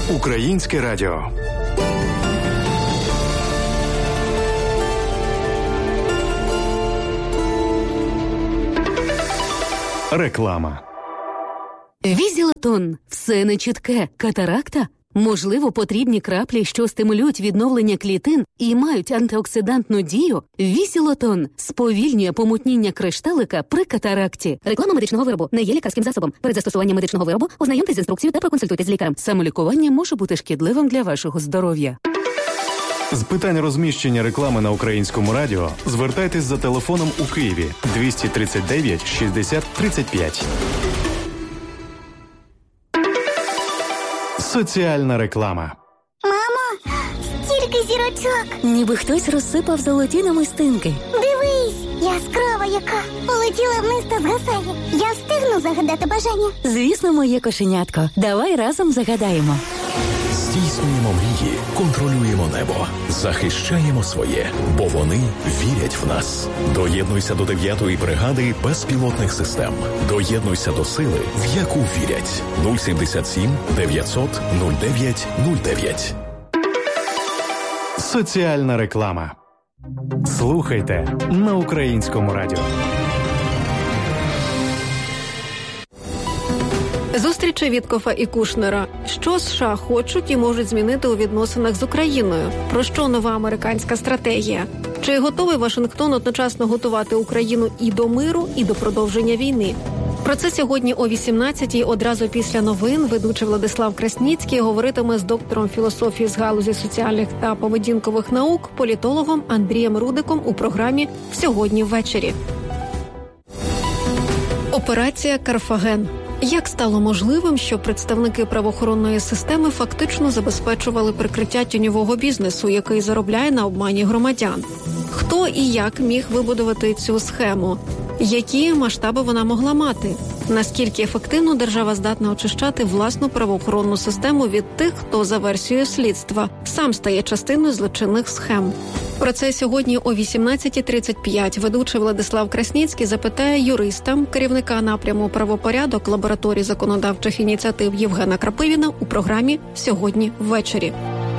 Українське радіо. Реклама. Візілатон. Все нечітке. Катаракта? Можливо, потрібні краплі, що стимулюють відновлення клітин і мають антиоксидантну дію? Візілатон сповільнює помутніння кришталика при катаракті. Реклама медичного виробу не є лікарським засобом. Перед застосуванням медичного виробу ознайомтесь з інструкцією та проконсультуйтесь з лікарем. Самолікування може бути шкідливим для вашого здоров'я. З питань розміщення реклами на Українському радіо звертайтесь за телефоном у Києві 239 60 35. Соціальна реклама. Мамо, стільки зірочок. Ніби хтось розсипав золоті намистинки. Дивись, яскрава яка. Полетіла вниз та згасає. Я встигну загадати бажання? Звісно, моє кошенятко. Давай разом загадаємо. Здійснюємо мрії, контролюємо небо, захищаємо своє, бо вони вірять в нас. Доєднуйся до 9-ї бригади безпілотних систем. Доєднуйся до сили, в яку вірять. 077 900 09 09. Соціальна реклама. Слухайте на Українському радіо. Зустрічі Віткофа і Кушнера. Що США хочуть і можуть змінити у відносинах з Україною? Про що нова американська стратегія? Чи готовий Вашингтон одночасно готувати Україну і до миру, і до продовження війни? Про це сьогодні о 18-й, одразу після новин, ведучий Владислав Красніцький говоритиме з доктором філософії з галузі соціальних та поведінкових наук, політологом Андрієм Рудиком у програмі «Сьогодні ввечері». Операція «Карфаген». Як стало можливим, що представники правоохоронної системи фактично забезпечували прикриття тіньового бізнесу, який заробляє на обмані громадян? Хто і як міг вибудувати цю схему? Які масштаби вона могла мати? Наскільки ефективно держава здатна очищати власну правоохоронну систему від тих, хто, за версією слідства, сам стає частиною злочинних схем? Про це сьогодні о 18:35 ведучий Владислав Красніцький запитає юриста, керівника напряму «Правопорядок» лабораторії законодавчих ініціатив Євгена Крапивіна у програмі «Сьогодні ввечері».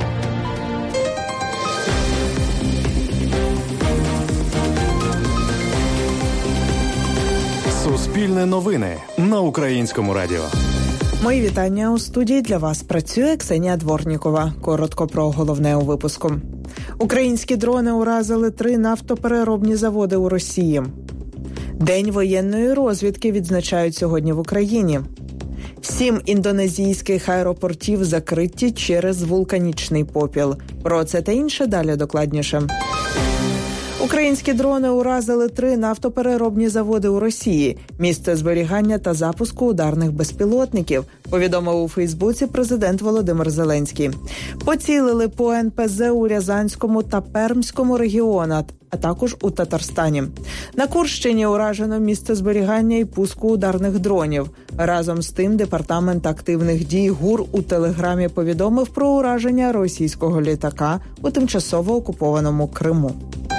Суспільне новини на Українському радіо. Мої вітання. У студії для вас працює Ксенія Дворнікова. Коротко про головне у випуску. Українські дрони уразили 3 нафтопереробні заводи у Росії. День воєнної розвідки відзначають сьогодні в Україні. 7 індонезійських аеропортів закриті через вулканічний попіл. Про це та інше далі докладніше. Українські дрони уразили 3 нафтопереробні заводи у Росії, місце зберігання та запуску ударних безпілотників, повідомив у Фейсбуці президент Володимир Зеленський. Поцілили по НПЗ у Рязанському та Пермському регіонах, а також у Татарстані. На Курщині уражено місце зберігання і пуску ударних дронів. Разом з тим, департамент активних дій ГУР у Телеграмі повідомив про ураження російського літака у тимчасово окупованому Криму.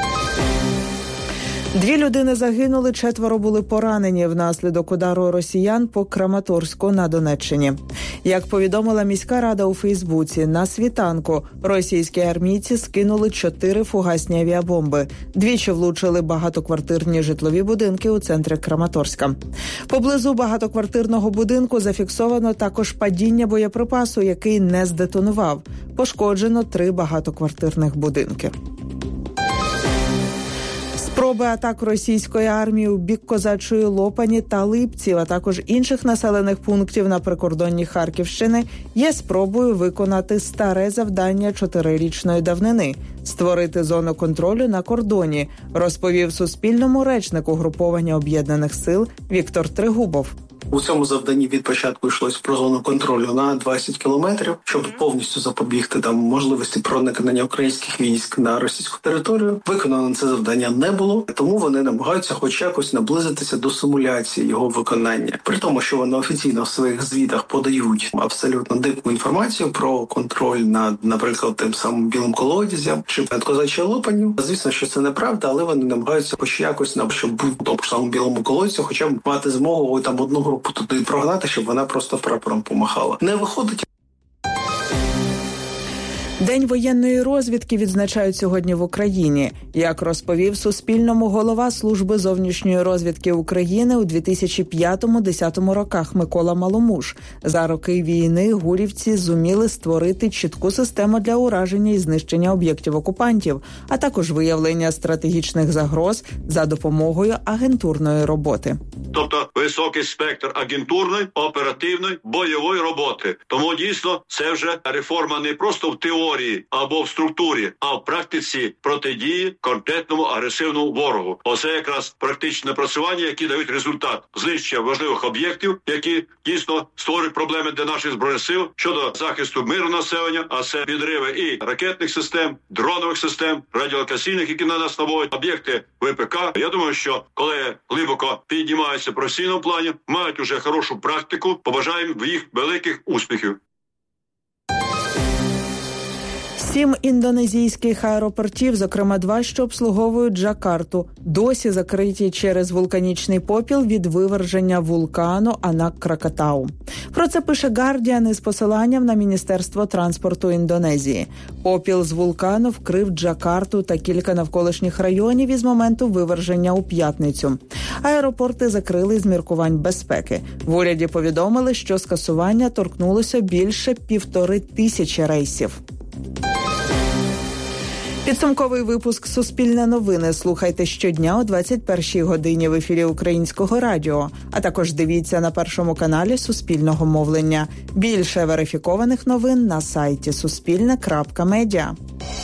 2 людини загинули, 4 були поранені внаслідок удару росіян по Краматорську на Донеччині. Як повідомила міська рада у Фейсбуці, на світанку російські армійці скинули 4 фугасні авіабомби. Двічі влучили багатоквартирні житлові будинки у центрі Краматорська. Поблизу багатоквартирного будинку зафіксовано також падіння боєприпасу, який не здетонував. Пошкоджено 3 багатоквартирних будинки. Спроби атак російської армії у бік Козачої Лопані та Липців, а також інших населених пунктів на прикордонні Харківщини є спробою виконати старе завдання 4-річної давнини – створити зону контролю на кордоні, розповів Суспільному речник угруповання Об'єднаних сил Віктор Трегубов. У цьому завданні від початку йшлось про зону контролю на 20 кілометрів, щоб повністю запобігти там можливості проникнення українських військ на російську територію. Виконано це завдання не було, тому вони намагаються хоч якось наблизитися до симуляції його виконання. При тому, що вони офіційно в своїх звітах подають абсолютно дику інформацію про контроль над, наприклад, тим самим Білим колодязем чи над Козачою Лопанню. Звісно, що це неправда, але вони намагаються хоч якось, щоб був в тому самому Білому колодязі, хоча б мати змогу там одну групу туди прогнати, щоб вона просто прапором помахала. Не виходить. День воєнної розвідки відзначають сьогодні в Україні. Як розповів Суспільному голова Служби зовнішньої розвідки України у 2005-2010 роках Микола Маломуш, за роки війни гурівці зуміли створити чітку систему для ураження і знищення об'єктів окупантів, а також виявлення стратегічних загроз за допомогою агентурної роботи. Тобто високий спектр агентурної, оперативної, бойової роботи. Тому дійсно це вже реформа не просто в теорії або в структурі, а в практиці протидії конкретному агресивному ворогу. Оце якраз практичне напрацювання, які дають результат знищення важливих об'єктів, які дійсно створюють проблеми для наших збройних сил щодо захисту мирного населення, а це підриви і ракетних систем, дронових систем, радіолокаційних, які на нас наводять, об'єкти ВПК. Я думаю, що коли глибоко піднімаються в професійному плані, мають уже хорошу практику, побажаємо їх великих успіхів. 7 індонезійських аеропортів, зокрема 2, що обслуговують Джакарту, досі закриті через вулканічний попіл від виверження вулкану Анак-Кракатау. Про це пише Guardian із посиланням на Міністерство транспорту Індонезії. Попіл з вулкану вкрив Джакарту та кілька навколишніх районів із моменту виверження у п'ятницю. Аеропорти закрили з міркувань безпеки. В уряді повідомили, що скасування торкнулося більше 1500 рейсів. Підсумковий випуск «Суспільне новини» слухайте щодня о 21-й годині в ефірі Українського радіо, а також дивіться на Першому каналі Суспільного мовлення. Більше верифікованих новин на сайті суспільне.медіа.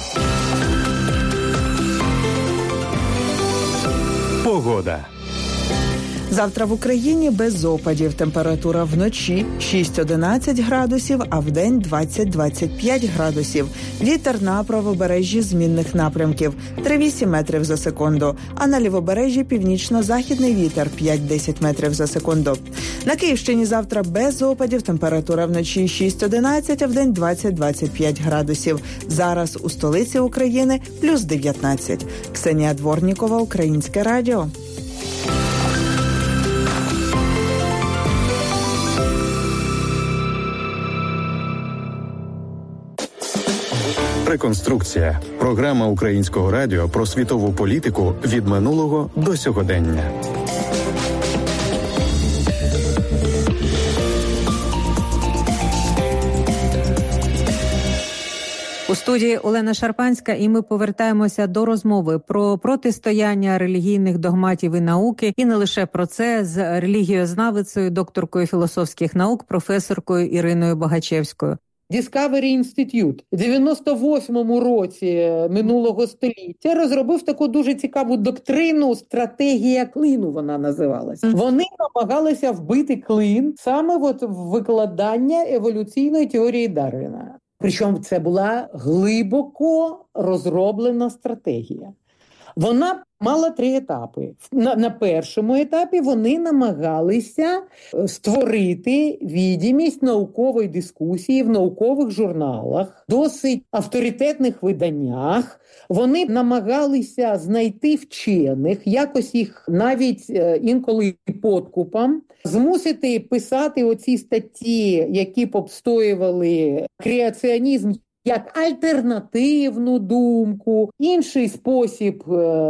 Погода. Завтра в Україні без опадів. Температура вночі 6-11 градусів, а вдень 20-25 градусів. Вітер на правобережжі змінних напрямків 3-8 метрів за секунду, а на лівобережжі північно-західний вітер 5-10 метрів за секунду. На Київщині завтра без опадів. Температура вночі 6-11, а вдень 20-25 градусів. Зараз у столиці України плюс 19. Ксенія Дворнікова, Українське радіо. Реконструкція. Програма Українського радіо про світову політику від минулого до сьогодення. У студії Олена Шарпанська, і ми повертаємося до розмови про протистояння релігійних догматів і науки, і не лише про це, з релігієзнавицею, докторкою філософських наук, професоркою Іриною Богачевською. Discovery Institute в 98-му році минулого століття розробив таку дуже цікаву доктрину «Стратегія клину» вона називалася. Вони намагалися вбити клин саме в викладання еволюційної теорії Дарвіна. Причому це була глибоко розроблена стратегія. Вона мала 3 етапи. На першому етапі вони намагалися створити відомість наукової дискусії в наукових журналах, досить авторитетних виданнях. Вони намагалися знайти вчених, якось їх навіть інколи подкупом, змусити писати оці статті, які б обстоювали креаціонізм як альтернативну думку, інший спосіб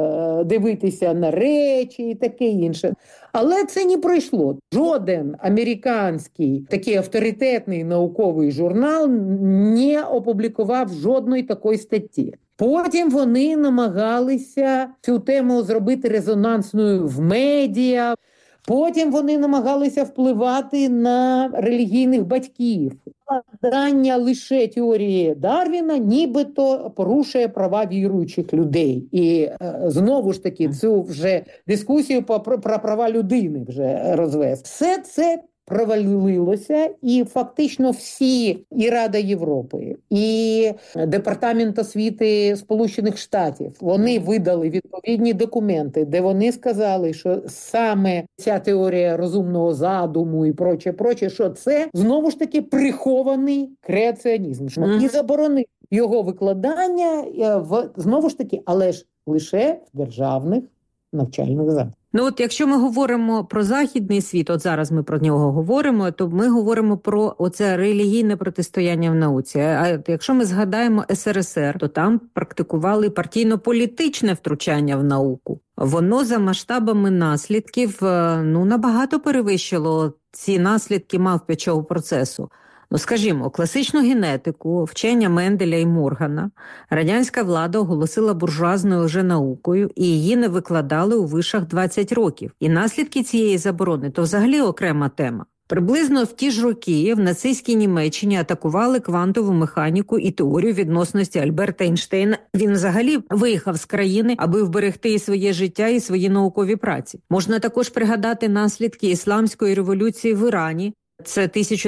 дивитися на речі і таке інше. Але це не пройшло. Жоден американський такий авторитетний науковий журнал не опублікував жодної такої статті. Потім вони намагалися цю тему зробити резонансною в медіа. Потім вони намагалися впливати на релігійних батьків. Викладання лише теорії Дарвіна нібито порушує права віруючих людей. І знову ж таки цю вже дискусію про права людини вже розвести. Все це провалилося, і фактично всі, і Рада Європи, і Департамент освіти Сполучених Штатів, вони видали відповідні документи, де вони сказали, що саме ця теорія розумного задуму і проче, що це, знову ж таки, прихований креаціонізм. І заборонив його викладання, знову ж таки, але ж лише в державних навчальних закладах. Ну от якщо ми говоримо про західний світ, от зараз ми про нього говоримо, то ми говоримо про оце релігійне протистояння в науці. А якщо ми згадаємо СРСР, то там практикували партійно-політичне втручання в науку. Воно за масштабами наслідків набагато перевищило ці наслідки мавпячого процесу. Ну, скажімо, класичну генетику, вчення Менделя і Моргана радянська влада оголосила буржуазною лженаукою і її не викладали у вишах 20 років. І наслідки цієї заборони – то взагалі окрема тема. Приблизно в ті ж роки в нацистській Німеччині атакували квантову механіку і теорію відносності Альберта Ейнштейна. Він взагалі виїхав з країни, аби вберегти і своє життя, і свої наукові праці. Можна також пригадати наслідки ісламської революції в Ірані. Це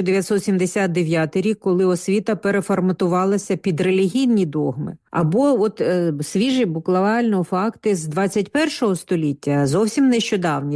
1979 рік, коли освіта переформатувалася під релігійні догми. Або свіжі буквально факти з 21 століття, зовсім нещодавні,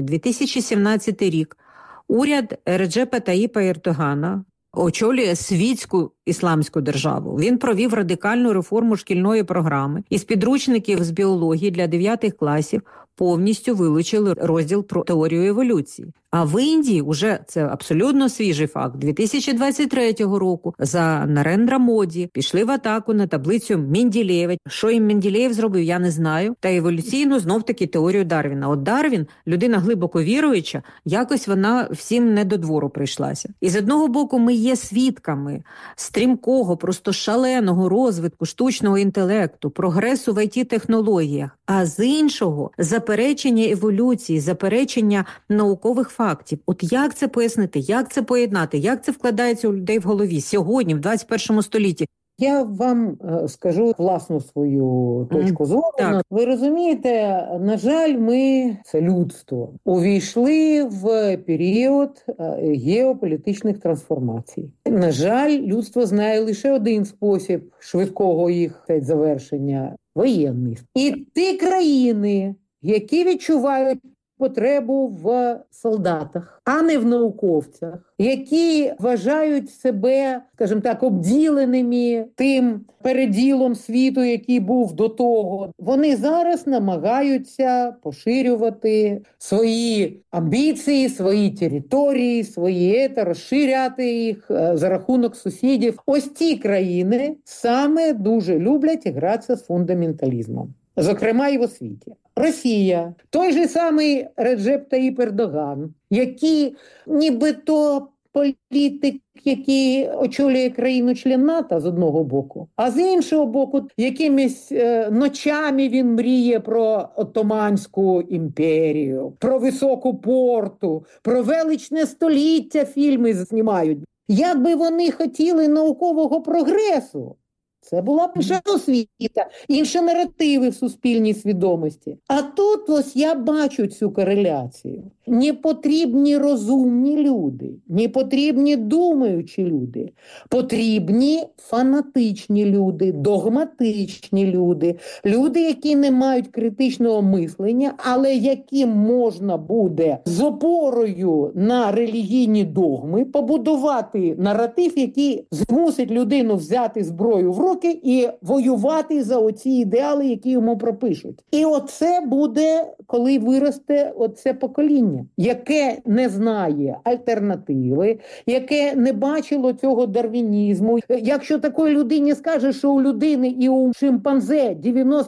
2017 рік. Уряд Реджепа Таїпа Ердогана очолює світську ісламську державу. Він провів радикальну реформу шкільної програми. Із підручників з біології для 9 класів повністю вилучили розділ про теорію еволюції. А в Індії, уже це абсолютно свіжий факт, 2023 року за Нарендра Моді пішли в атаку на таблицю Менделєєва. Що їм Менделєєв зробив, я не знаю. Та еволюційну знов-таки теорію Дарвіна. От Дарвін, людина глибоко віруюча, якось вона всім не до двору прийшлася. І з одного боку ми є свідками стрімкого, просто шаленого розвитку штучного інтелекту, прогресу в ІТ-технологіях, а з іншого – заперечення еволюції, заперечення наукових фактів. От як це пояснити, як це поєднати, як це вкладається у людей в голові сьогодні, в 21 столітті? Я вам скажу власну свою точку зору. Так. Ви розумієте, на жаль, ми, це людство, увійшли в період геополітичних трансформацій. На жаль, людство знає лише один спосіб швидкого їх завершення – воєнний. І ті країни, які відчувають потребу в солдатах, а не в науковцях, які вважають себе, скажімо так, обділеними тим переділом світу, який був до того. Вони зараз намагаються поширювати свої амбіції, свої території, розширяти їх за рахунок сусідів. Ось ці країни саме дуже люблять гратися з фундаменталізмом, зокрема і в освіті. Росія, той же самий Реджеп Таїп Ердоган, який нібито політик, який очолює країну-член НАТО з одного боку, а з іншого боку, якимись ночами він мріє про Отоманську імперію, про високу порту, про величне століття фільми знімають. Як би вони хотіли наукового прогресу, це була б інша освіта, інші наративи в суспільній свідомості. А тут ось я бачу цю кореляцію. Не потрібні розумні люди, не потрібні думаючі люди. Потрібні фанатичні люди, догматичні люди, люди, які не мають критичного мислення, але яким можна буде з опорою на релігійні догми побудувати наратив, який змусить людину взяти зброю в руки і воювати за оці ідеали, які йому пропишуть. І оце буде, коли виросте оце покоління, яке не знає альтернативи, яке не бачило цього дарвінізму. Якщо такої людині скаже, що у людини і у шимпанзе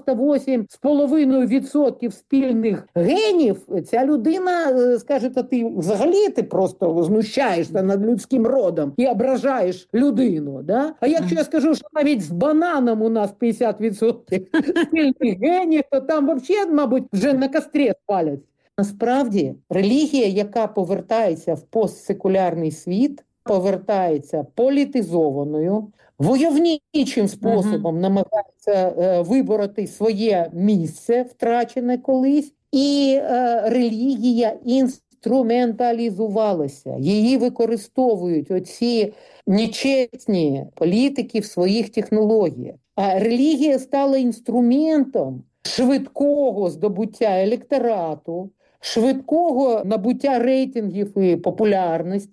98,5% спільних генів, ця людина скаже, та ти взагалі ти просто знущаєшся над людським родом і ображаєш людину. Да? А якщо я скажу, що навіть з бананом у нас 50% спільних генів, то там взагалі, мабуть, вже на кострі спалять. Насправді, релігія, яка повертається в постсекулярний світ, повертається політизованою, войовничим способом намагається вибороти своє місце, втрачене колись, і релігія інструменталізувалася. Її використовують оці нечесні політики в своїх технологіях. А релігія стала інструментом швидкого здобуття електорату, швидкого набуття рейтингів і популярності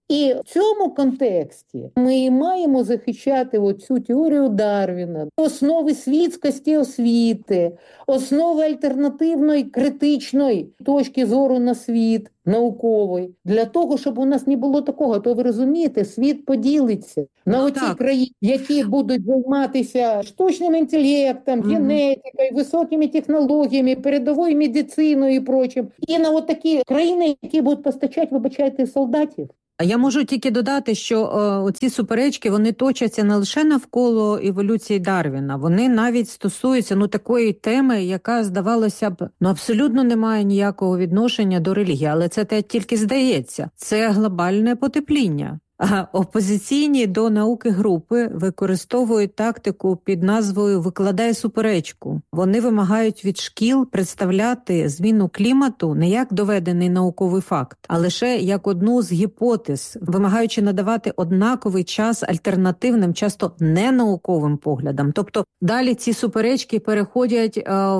І в цьому контексті ми маємо захищати оцю теорію Дарвіна, основи світськості освіти, основи альтернативної критичної точки зору на світ, науковий, для того, щоб у нас не було такого. То ви розумієте, світ поділиться на оці країни, які будуть займатися штучним інтелектом, генетикою, високими технологіями, передовою медициною і прочим. І на такі країни, які будуть постачати, вибачайте, солдатів. Я можу тільки додати, що ці суперечки, вони точаться не лише навколо еволюції Дарвіна, вони навіть стосуються такої теми, яка, здавалося б, абсолютно не має ніякого відношення до релігії, але це тільки здається. Це глобальне потепління. А опозиційні до науки групи використовують тактику під назвою «викладай суперечку». Вони вимагають від шкіл представляти зміну клімату не як доведений науковий факт, а лише як одну з гіпотез, вимагаючи надавати однаковий час альтернативним, часто ненауковим поглядам. Тобто далі ці суперечки переходять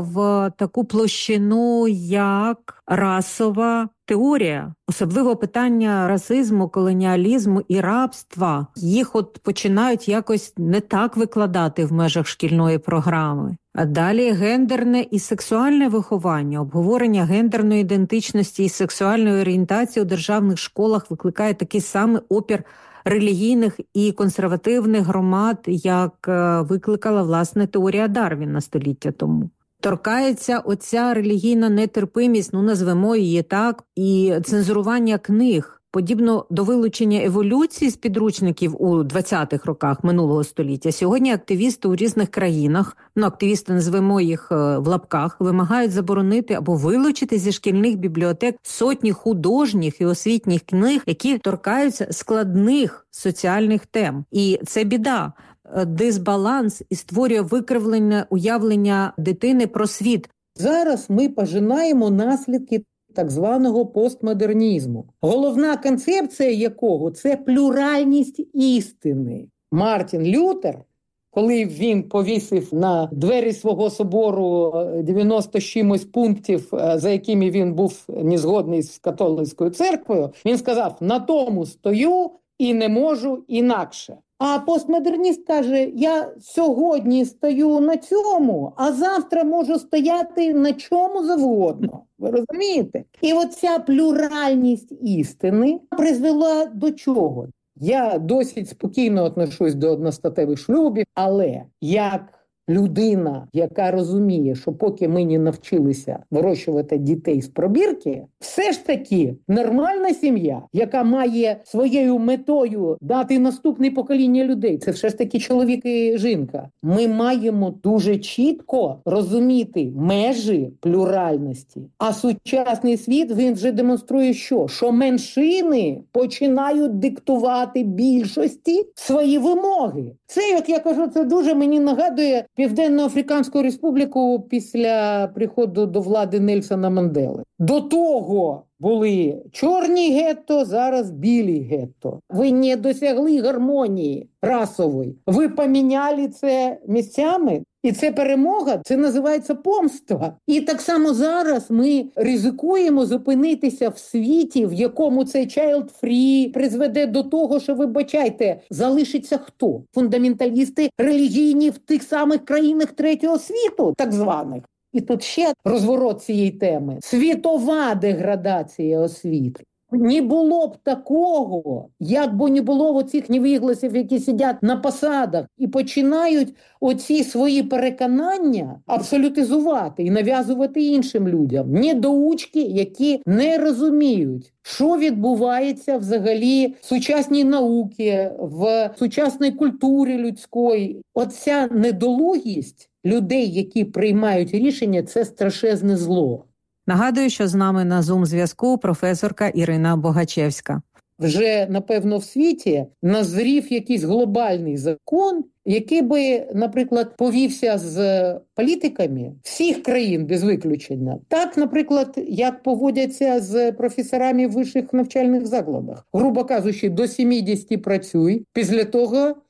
в таку площину, як расова теорія, особливо питання расизму, колоніалізму і рабства. Їх починають якось не так викладати в межах шкільної програми. А далі гендерне і сексуальне виховання, обговорення гендерної ідентичності і сексуальної орієнтації у державних школах викликає такий самий опір релігійних і консервативних громад, як викликала, власне, теорія Дарвіна століття тому. Торкається оця релігійна нетерпимість, назвемо її так, і цензурування книг. Подібно до вилучення еволюції з підручників у 20-х роках минулого століття, сьогодні активісти у різних країнах, активісти назвемо їх в лапках, вимагають заборонити або вилучити зі шкільних бібліотек сотні художніх і освітніх книг, які торкаються складних соціальних тем. І це біда. Дисбаланс і створює викривлене уявлення дитини про світ. Зараз ми пожинаємо наслідки так званого постмодернізму, головна концепція якого – це плюральність істини. Мартін Лютер, коли він повісив на двері свого собору 90 з чимось пунктів, за якими він був незгодний з католицькою церквою, він сказав: «На тому стою і не можу інакше». А постмодерніст каже: я сьогодні стою на цьому, а завтра можу стояти на чому завгодно. Ви розумієте? І оця плюральність істини призвела до чого? Я досить спокійно отношусь до одностатевих шлюбів, але як людина, яка розуміє, що поки ми не навчилися вирощувати дітей з пробірки, все ж таки нормальна сім'я, яка має своєю метою дати наступне покоління людей, це все ж таки чоловік і жінка. Ми маємо дуже чітко розуміти межі плюральності. А сучасний світ, він вже демонструє що? Що меншини починають диктувати більшості свої вимоги. Це, як я кажу, це дуже мені нагадує Південно-Африканську Республіку після приходу до влади Нельсона Мандели. До того були чорні гетто, зараз білі гетто. Ви не досягли гармонії расової. Ви поміняли це місцями. І це перемога, це називається помста. І так само зараз ми ризикуємо зупинитися в світі, в якому цей child-free призведе до того, що, вибачайте, залишиться хто? Фундаменталісти релігійні в тих самих країнах третього світу, так званих. І тут ще розворот цієї теми. Світова деградація освіти. Не було б такого, як би не було оцих невігласів, які сидять на посадах і починають оці свої переконання абсолютизувати і нав'язувати іншим людям. Недоучки, які не розуміють, що відбувається взагалі в сучасній науці, в сучасній культурі людської. Оця недолугість людей, які приймають рішення, це страшезне зло. Нагадую, що з нами на Zoom-зв'язку професорка Ірина Богачевська. Вже, напевно, в світі назрів якийсь глобальний закон, який би, наприклад, повівся з політиками всіх країн без виключення. Так, наприклад, як поводяться з професорами в вищих навчальних закладах. Грубо кажучи, до 70 працюй, після того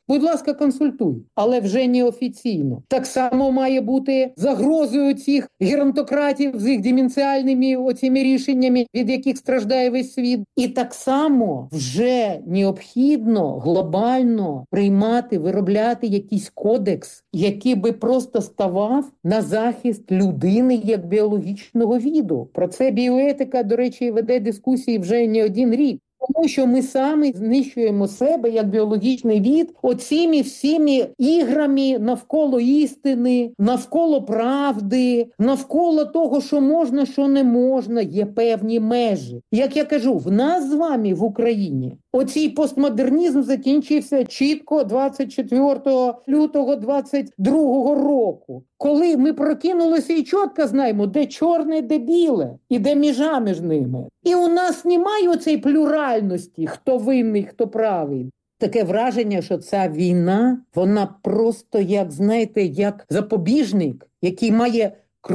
Будь ласка, консультуй, але вже не офіційно. Так само має бути загрозою цих геронтократів з їх деменціальними оціми рішеннями, від яких страждає весь світ. І так само вже необхідно глобально приймати, виробляти якийсь кодекс, який би просто ставав на захист людини як біологічного виду. Про це біоетика, до речі, веде дискусії вже не один рік. Тому що ми самі знищуємо себе як біологічний від оціми всіми іграми навколо істини, навколо правди, навколо того, що можна, що не можна, є певні межі. Як я кажу, в нас з вами в Україні оцій постмодернізм закінчився чітко 24 лютого 22 року. Коли ми прокинулися і чітко знаємо, де чорне, де біле, і де межа між ними. І у нас немає оцей плюральності, хто винний, хто правий. Таке враження, що ця війна, вона просто, як, знаєте, як запобіжник, який має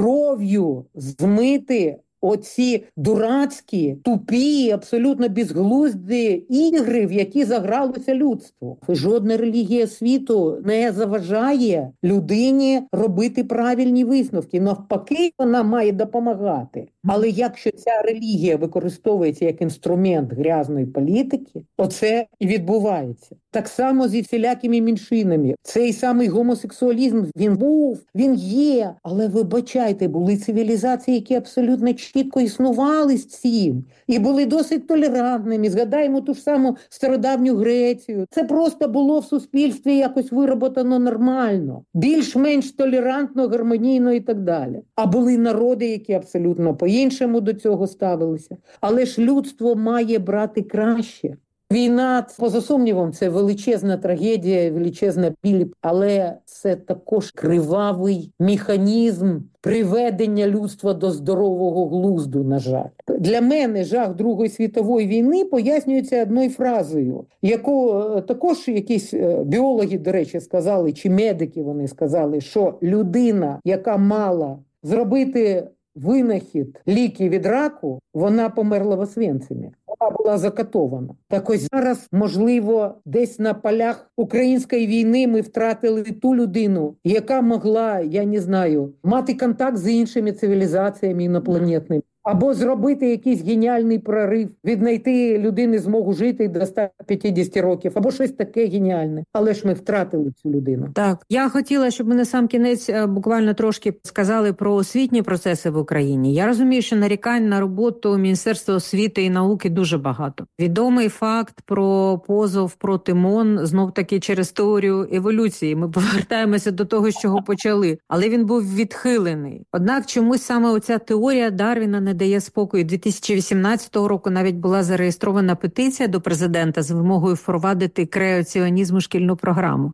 кров'ю змити оці дурацькі, тупі, абсолютно безглузді ігри, в які загралося людство. Жодна релігія світу не заважає людині робити правильні висновки. Навпаки, вона має допомагати. Але якщо ця релігія використовується як інструмент грязної політики, оце і відбувається. Так само зі всілякими меншинами. Цей самий гомосексуалізм, він був, він є. Але вибачайте, були цивілізації, які абсолютно чітко існували з цим. І були досить толерантними. Згадаємо ту ж саму стародавню Грецію. Це просто було в суспільстві якось вироботано нормально. Більш-менш толерантно, гармонійно і так далі. А були народи, які абсолютно по-іншому до цього ставилися. Але ж людство має брати краще. Війна, поза сумнівом, це величезна трагедія, величезна біль, але це також кривавий механізм приведення людства до здорового глузду, на жаль. Для мене жах Другої світової війни пояснюється одною фразою, яку також якісь біологи, до речі, сказали, чи медики вони сказали, що людина, яка мала зробити винахід ліки від раку, вона померла в Освенцимі. Вона була закатована. Так ось зараз, можливо, десь на полях української війни ми втратили ту людину, яка могла, я не знаю, мати контакт з іншими цивілізаціями інопланетними. Або зробити якийсь геніальний прорив, віднайти людини змогу жити до 150 років, або щось таке геніальне. Але ж ми втратили цю людину. Так, я хотіла, щоб ми на сам кінець буквально трошки сказали про освітні процеси в Україні. Я розумію, що нарікань на роботу Міністерства освіти і науки дуже багато. Відомий факт про позов проти МОН, знов-таки через теорію еволюції. Ми повертаємося до того, з чого почали. Але він був відхилений. Однак чомусь саме оця теорія Дарвіна не дає спокою. 2018 року навіть була зареєстрована петиція до президента з вимогою впровадити креаціонізм у шкільну програму.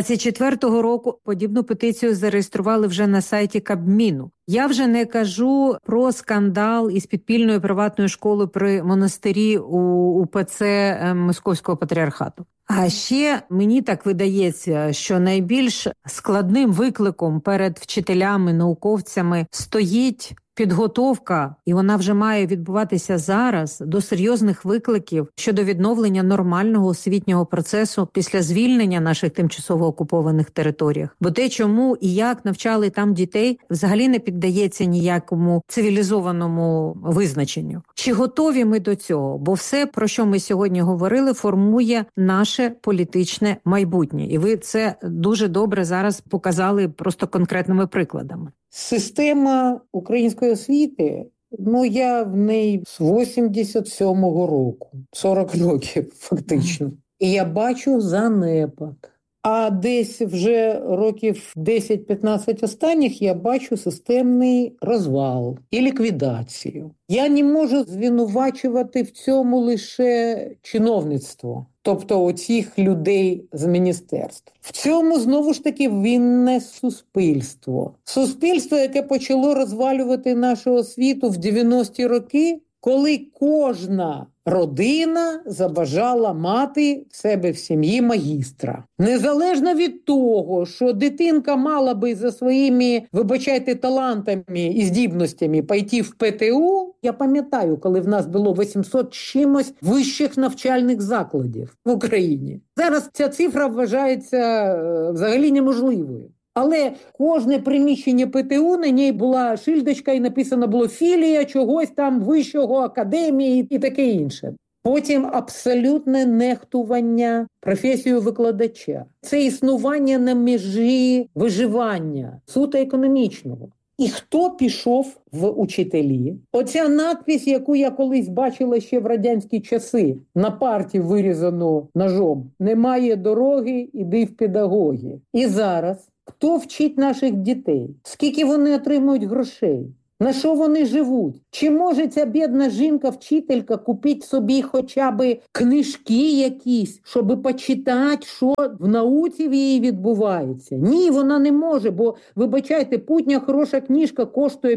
24-го року подібну петицію зареєстрували вже на сайті Кабміну. Я вже не кажу про скандал із підпільною приватною школою при монастирі у УПЦ Московського патріархату. А ще мені так видається, що найбільш складним викликом перед вчителями, науковцями стоїть підготовка, і вона вже має відбуватися зараз, до серйозних викликів щодо відновлення нормального освітнього процесу після звільнення наших тимчасово окупованих територіях. Бо те, чому і як навчали там дітей, взагалі не піддається ніякому цивілізованому визначенню. Чи готові ми до цього? Бо все, про що ми сьогодні говорили, формує наше політичне майбутнє. І ви це дуже добре зараз показали просто конкретними прикладами. Система української освіти, я в неї з 87-го року, 40 років фактично. І я бачу занепад. А десь вже років 10-15 останніх я бачу системний розвал і ліквідацію. Я не можу звинувачувати в цьому лише чиновництво, тобто оцих людей з міністерств. В цьому, знову ж таки, винне суспільство. Суспільство, яке почало розвалювати нашу освіту в 90-ті роки, коли кожна родина забажала мати в себе в сім'ї магістра. Незалежно від того, що дитинка мала би за своїми, вибачайте, талантами і здібностями пойти в ПТУ, я пам'ятаю, коли в нас було 800 чимось вищих навчальних закладів в Україні. Зараз ця цифра вважається взагалі неможливою. Але кожне приміщення ПТУ, на ній була шильдочка і написано було філія чогось там вищого, академії і таке інше. Потім абсолютне нехтування професією викладача. Це існування на межі виживання, суто економічного. І хто пішов в учителі? Оця надпись, яку я колись бачила ще в радянські часи, на парті вирізану ножом: «Немає дороги, іди в педагоги». І зараз хто вчить наших дітей? Скільки вони отримують грошей? На що вони живуть? Чи може ця бідна жінка-вчителька купити собі хоча б книжки якісь, щоб почитати, що в науці в її відбувається? Ні, вона не може, бо, вибачайте, путня хороша книжка коштує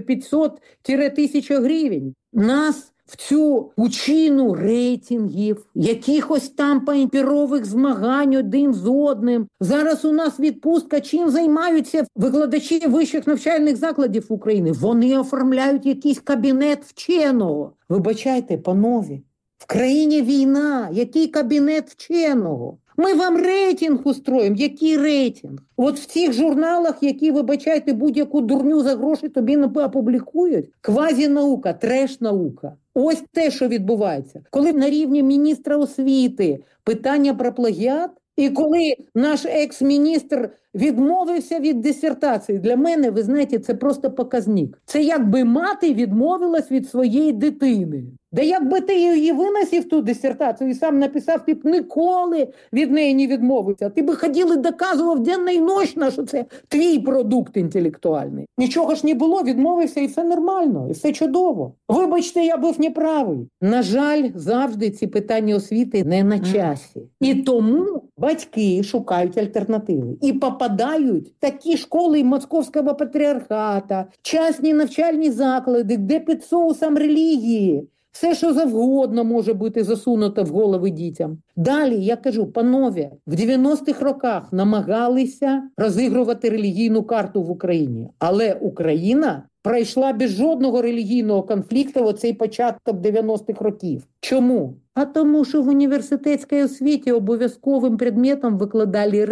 500-1000 гривень. Нас в цю пучину рейтингів, якихось там паперових змагань один з одним. Зараз у нас відпустка. Чим займаються викладачі вищих навчальних закладів України? Вони оформляють якийсь кабінет вченого. Вибачайте, панове, в країні війна. Який кабінет вченого? Ми вам рейтинг устроїмо. Який рейтинг? От в цих журналах, які, вибачайте, будь-яку дурню за гроші тобі не опублікують. Квазінаука, треш-наука. Ось те, що відбувається. Коли на рівні міністра освіти питання про плагіат, і коли наш екс-міністр відмовився від дисертації, для мене, ви знаєте, це просто показник. Це якби мати відмовилась від своєї дитини. Да якби ти її виносив ту дисертацію і сам написав, ти б ніколи від неї не відмовився. Ти б ходив і доказував денно і ночно, що це твій продукт інтелектуальний. Нічого ж не було, відмовився і все нормально, і все чудово. Вибачте, я був неправий. На жаль, завжди ці питання освіти не на часі. І тому батьки шукають альтернативи. І попадають в такі школи Московського патріархата, частні навчальні заклади, де під соусом релігії все, що завгодно може бути засунуто в голови дітям. Далі, я кажу, панове, в 90-х роках намагалися розігрувати релігійну карту в Україні. Але Україна пройшла без жодного релігійного конфлікту оцей початок 90-х років. Чому? А тому, що в університетській освіті обов'язковим предметом викладали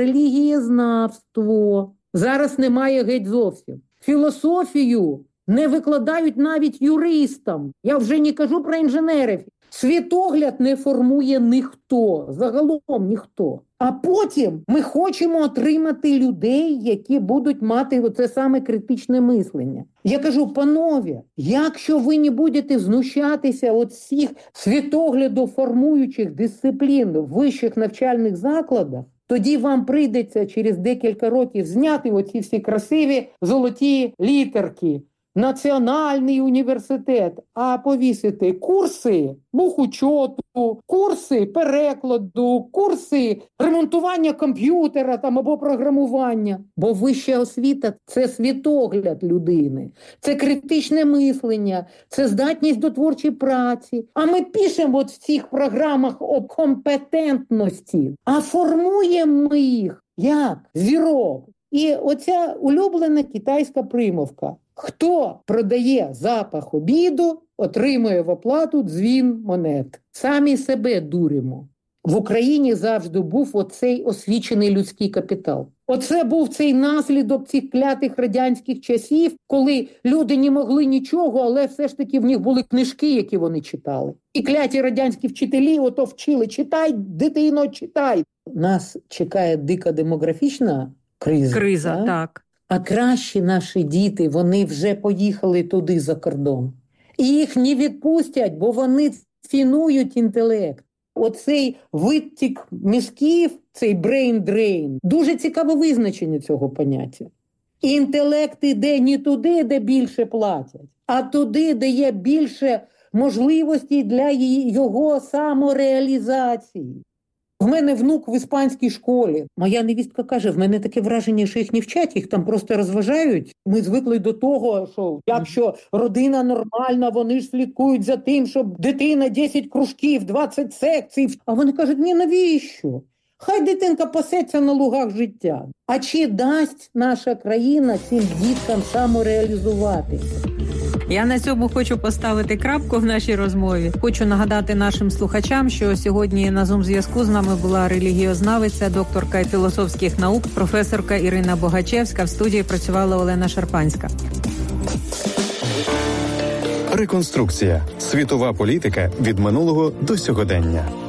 релігієзнавство. Зараз немає геть зовсім. Філософію не викладають навіть юристам. Я вже не кажу про інженерів. Світогляд не формує ніхто, загалом ніхто. А потім ми хочемо отримати людей, які будуть мати оце саме критичне мислення. Я кажу, панове, якщо ви не будете знущатися від всіх світоглядоформуючих дисциплін в вищих навчальних закладах, тоді вам прийдеться через декілька років зняти оці всі красиві золоті літерки. Національний університет, а повісити курси бухучету, курси перекладу, курси ремонтування комп'ютера там або програмування. Бо вища освіта – це світогляд людини, це критичне мислення, це здатність до творчої праці. А ми пишемо от в цих програмах об компетентності, а формуємо ми їх як? Зірок. І оця улюблена китайська примовка. Хто продає запах обіду, отримує в оплату дзвін монет. Самі себе дуримо. В Україні завжди був оцей освічений людський капітал. Оце був цей наслідок цих клятих радянських часів, коли люди не могли нічого, але все ж таки в них були книжки, які вони читали. І кляті радянські вчителі ото вчили: читай, дитино, читай. Нас чекає дика демографічна криза, так. А кращі наші діти, вони вже поїхали туди за кордон. І їх не відпустять, бо вони цінують інтелект. Оцей витік мізків, цей brain drain, дуже цікаве визначення цього поняття. Інтелект іде не туди, де більше платять, а туди, де є більше можливостей для його самореалізації. В мене внук в іспанській школі. Моя невістка каже, в мене таке враження, що їх не вчать, їх там просто розважають. Ми звикли до того, що якщо родина нормальна, вони ж слідкують за тим, щоб дитина 10 кружків, 20 секцій. А вони кажуть, ні, навіщо? Хай дитинка пасеться на лугах життя. А чи дасть наша країна цим діткам самореалізуватися? Я на цьому хочу поставити крапку в нашій розмові. Хочу нагадати нашим слухачам, що сьогодні на Zoom-зв'язку з нами була релігіознавиця, докторка філософських наук, професорка Ірина Богачевська. В студії працювала Олена Шарпанська. Реконструкція. Світова політика від минулого до сьогодення.